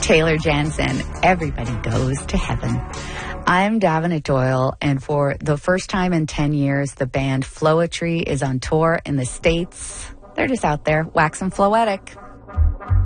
Taylor Jansen, Everybody Goes to Heaven. I'm Davenant Doyle, and for the first time in 10 years, the band Floetry is on tour in the States. They're just out there waxing floetic.